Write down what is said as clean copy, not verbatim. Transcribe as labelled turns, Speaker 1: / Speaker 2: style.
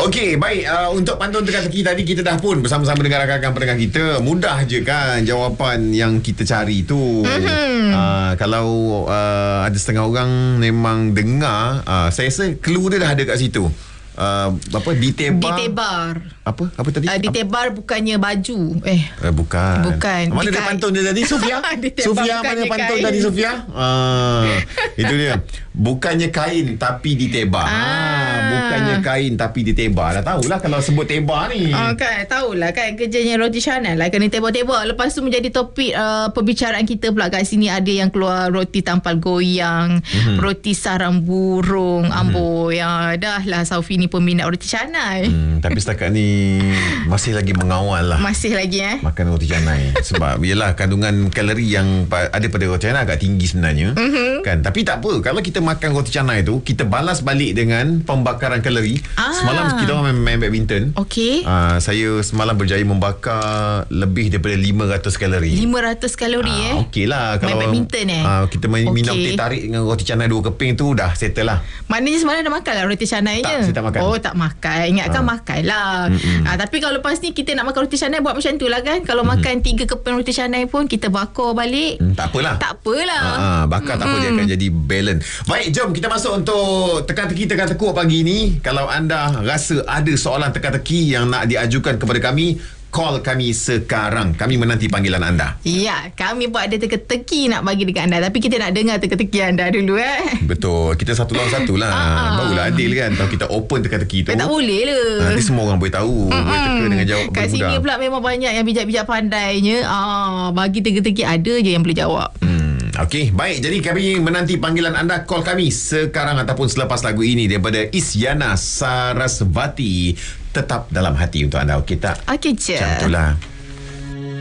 Speaker 1: Okey, baik. Untuk pantun teka-teki tadi kita dah pun bersama-sama dengan rakan-rakan pendengar kita. Mudah je kan jawapan yang kita cari tu. Kalau ada setengah orang memang dengar, saya rasa clue dia dah ada kat situ.
Speaker 2: Ditebar.
Speaker 1: Apa tadi?
Speaker 2: Ditebar bukannya baju.
Speaker 1: Bukan. Mana dia pantun dia tadi, Sofia? Sofia mana pantun tadi, Sofia? Itu dia. Bukannya kain tapi ditebar. Bukannya kain tapi ditebar. Dah tahulah kalau sebut tebar ni.
Speaker 2: Kan tahulah kan kerjanya roti canai lah, kena tebar-tebar. Lepas tu menjadi topik perbicaraan kita pula kat sini. Ada yang keluar roti tampal goyang, roti sarang burung, amboi. Dah lah Saufi ni peminat roti canai.
Speaker 1: Tapi setakat ni masih lagi mengawal lah.
Speaker 2: Masih lagi
Speaker 1: makan roti canai. Sebab yelah kandungan kalori yang ada pada roti canai agak tinggi sebenarnya. Kan? Tapi tak apa, kalau kita makan roti canai tu, kita balas balik dengan pembakaran kalori. Semalam kita orang main badminton.
Speaker 2: Okey.
Speaker 1: Saya semalam berjaya membakar lebih daripada 500 kalori.
Speaker 2: 500 kalori
Speaker 1: Okey lah. Kalau
Speaker 2: main badminton
Speaker 1: kita minum teh tarik dengan roti canai 2 keping tu dah settle lah.
Speaker 2: Maknanya semalam dah makan lah roti canai je?
Speaker 1: Tak, saya tak makan.
Speaker 2: Oh, tak makan. Ingatkan makan lah. Tapi kalau lepas ni kita nak makan roti canai, buat macam tu lah kan. Kalau makan 3 keping roti canai pun kita bakar balik.
Speaker 1: Tak apalah. Bakar tak apa, dia akan jadi balance. Baik, jom kita masuk untuk teka-teki pagi ni. Kalau anda rasa ada soalan teka-teki yang nak diajukan kepada kami, call kami sekarang. Kami menanti panggilan anda.
Speaker 2: Ya, kami buat ada teka-teki nak bagi dekat anda. Tapi kita nak dengar teka-teki anda dulu
Speaker 1: Betul. Kita satu lawan satu lah. Barulah adil kan. Kalau kita open teka-teki tu,
Speaker 2: tak boleh lah.
Speaker 1: Nanti semua orang boleh tahu. Boleh teka dengan jawab
Speaker 2: kat
Speaker 1: bermudah.
Speaker 2: sini pula memang banyak yang bijak-bijak pandainya. Bagi teka-teki ada je yang boleh jawab.
Speaker 1: Okey, baik. Jadi kami menanti panggilan anda. Call kami sekarang ataupun selepas lagu ini daripada Isyana Sarasvati. Tetap dalam hati untuk anda. Okey tak?
Speaker 2: Okey je.
Speaker 1: Macam itulah.